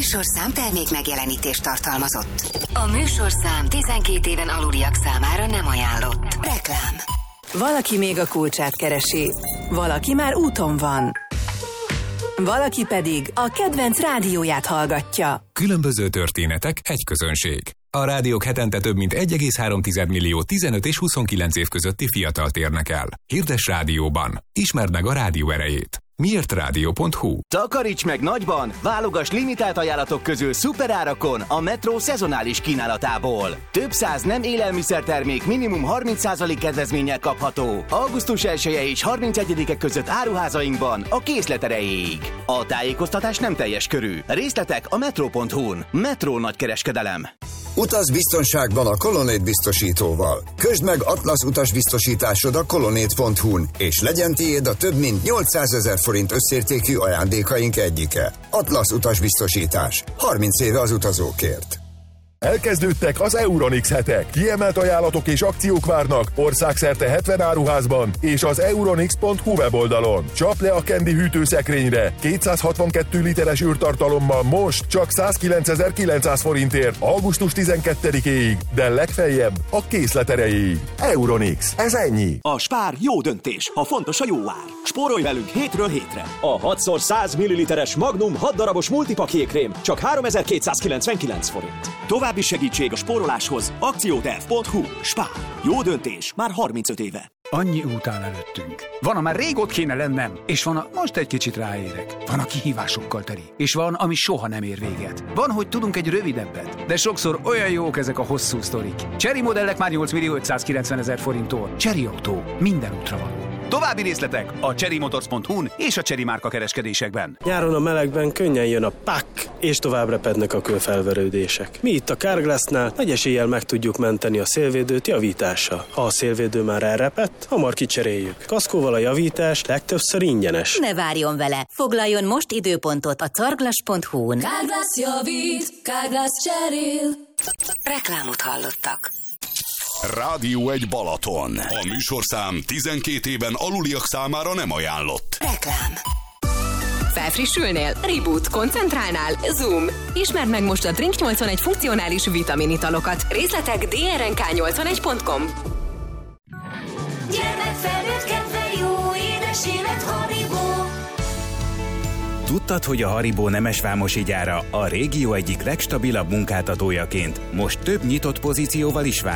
műsorszám termék megjelenítést tartalmazott. A műsorszám 12 éven aluliak számára nem ajánlott. Reklám. Valaki még a kulcsát keresi, valaki már úton van. Valaki pedig a kedvenc rádióját hallgatja. Különböző történetek, egy közönség. A rádiók hetente több mint 1,3 millió 15 és 29 év közötti fiatalt érnek el. Hirdess rádióban. Ismerd meg a rádió erejét. Miértrádió.hu. Takaríts meg nagyban, válogass limitált ajánlatok közül szuperárakon a Metro szezonális kínálatából. Több száz nem élelmiszertermék minimum 30% kedvezménnyel kapható. Augusztus 1-e és 31-e között áruházainkban a készlet erejéig. A tájékoztatás nem teljes körű. Részletek a metro.hu-n. Metro nagykereskedelem. Utaz biztonságban a Colonnade biztosítóval. Közd meg Atlasz utasbiztosításod a colonnade.hu-n, és legyen tiéd a több mint 800 000 forint összértékű ajándékaink egyike. Atlasz utasbiztosítás. 30 éve az utazókért. Elkezdődtek az Euronix hetek. Kiemelt ajánlatok és akciók várnak országszerte 70 áruházban és az euronix.hu weboldalon. Csap le a Candy hűtőszekrényre 262 literes űrtartalommal most csak 109.900 forintért augusztus 12-éig, de legfeljebb a készlet erejéig. Euronix. Ez ennyi. A Spár jó döntés, ha fontos a jó ár. Spórolj velünk hétről hétre. A 6x100 ml Magnum 6 darabos multipak jégkrém csak 3299 forint. További segítség a spóroláshoz akcióterv.hu. Spár. Jó döntés már 35 éve. Annyi út áll előttünk. Van, amár rég ott kéne lennem, és van, most egy kicsit ráérek. Van, a kihívásokkal teli, és van, ami soha nem ér véget. Van, hogy tudunk egy rövidebbet, de sokszor olyan jók ezek a hosszú sztorik. Chery modellek már 8.590.000 forinttól. Chery Autó. Minden útra való. További részletek a cherrymotors.hu-n és a Chery márka kereskedésekben. Nyáron a melegben könnyen jön a pak, és tovább repednek a kőfelverődések. Mi itt a Carglassnál nagy eséllyel meg tudjuk menteni a szélvédőt javítással. Ha a szélvédő már elrepett, hamar kicseréljük. Kaszkóval a javítás legtöbbször ingyenes. Ne várjon vele, foglaljon most időpontot a carglass.hu-n. Carglass javít, Carglass cserél. Reklámot hallottak. Rádió 1 Balaton. A műsorszám 12 éven aluliak számára nem ajánlott. Reklám. Felfrissülnél? Reboot. Koncentrálnál? Zoom. Ismerd meg most a Drink 81 funkcionális vitaminitalokat. Részletek drnk81.com. Gyermek felnőtt kedve jó, édes élet Haribo. Tudtad, hogy a Haribo nemesvámosi gyára a régió egyik legstabilabb munkáltatójaként most több nyitott pozícióval is vár?